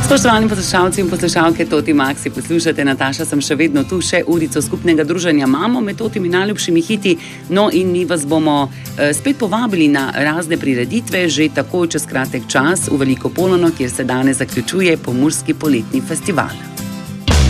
Spoštovani poslušalci in poslušalke, Toti Maxi poslušate, Nataša sem še vedno tu, še urico skupnega druženja imamo med Totimi najljubšimi hiti, no in mi vas bomo spet povabili na razne prireditve, že takoj čez kratek čas v Veliko Polano, kjer se danes zaključuje Pomurski poletni festival.